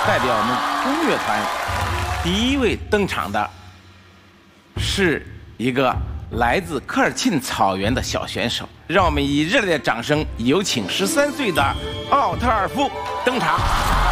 代表我们宫乐团第一位登场的是一个来自科尔沁草原的小选手，让我们以热烈的掌声有请13岁的奥特尔夫登场。